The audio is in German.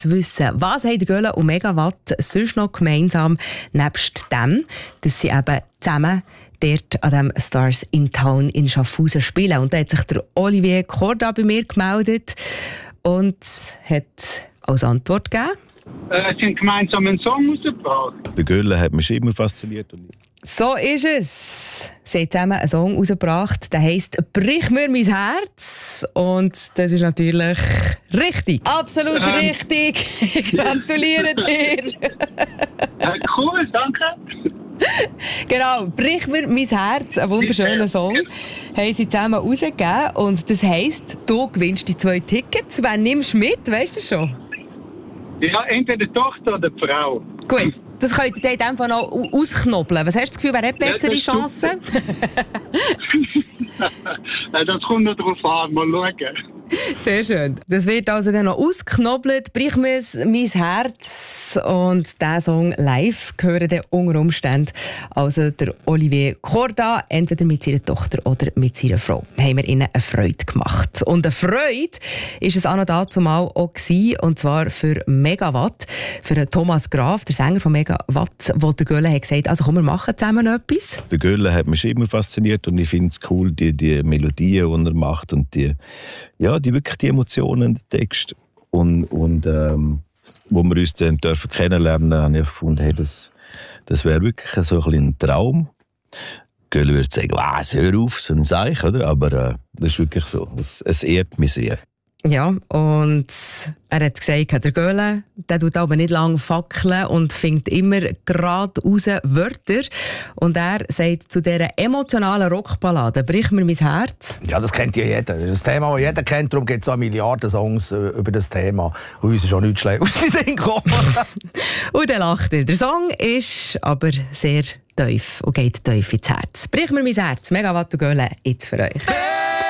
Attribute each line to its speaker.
Speaker 1: zu wissen, was haben die Göhle und Megawatt sonst noch gemeinsam, nebst dem, dass sie eben zusammen dort an dem Stars in Town in Schaffhausen spielen. Und da hat sich der Olivier Korda bei mir gemeldet und hat als Antwort gegeben:
Speaker 2: Sie haben gemeinsam einen Song rausgebracht.
Speaker 3: Der Göhle hat mich schon immer fasziniert.
Speaker 1: So ist es. Sie haben zusammen einen Song rausgebracht, der heisst «Brich mir mein Herz». Und das ist natürlich richtig. Absolut richtig. Ich gratuliere dir.
Speaker 2: Cool, danke.
Speaker 1: Genau, «Brich mir mein Herz», ein wunderschöner Song, haben sie zusammen rausgegeben. Und das heisst, du gewinnst die 2 Tickets. Wen nimmst du mit, weißt du schon?
Speaker 2: Ja, entweder die Tochter oder die Frau.
Speaker 1: Gut, das könnt ihr in diesem Fall noch ausknobeln. Was hast du das Gefühl, wer hat bessere Chancen?
Speaker 2: Das kommt noch drauf an, mal schauen.
Speaker 1: Sehr schön. Das wird also dann noch ausknobelt. «Brich mir mein Herz». Und diesen Song live gehören dann unter Umständen also der Olivier Korda, entweder mit seiner Tochter oder mit seiner Frau. Haben wir ihnen eine Freude gemacht. Und eine Freude war es auch noch dazumal auch gewesen, und zwar für Megawatt, für Thomas Graf, der Sänger von Megawatt, wo der Göhle hat gesagt, also komm, wir machen zusammen etwas.
Speaker 3: Der Göhle hat mich schon immer fasziniert und ich finde es cool, die Melodien, die er macht und die wirklich die Emotionen, den Text und wo wir uns dann dürfen kennenlernen, habe ich gefunden, hey, das wäre wirklich so ein Traum. Göhle würde sagen, was, hör auf, so ein Seich, oder? Aber das ist wirklich so. Es ehrt mich sehr.
Speaker 1: Ja, und er hat gesagt, der Göhle, der tut aber nicht lange fackeln und findet immer gerade raus Wörter. Und er sagt zu dieser emotionalen Rockballade, «Brich mir mein Herz».
Speaker 4: Ja, das kennt ja jeder. Das ist ein Thema, das jeder kennt. Darum gibt es auch Milliarden Songs über das Thema. Und uns ist auch nichts schlecht aus den Sinn gekommen.
Speaker 1: Und dann lacht er. Der Song ist aber sehr tief und geht tief ins Herz. «Brich mir mein Herz», Megawatt und Göhle, jetzt für euch.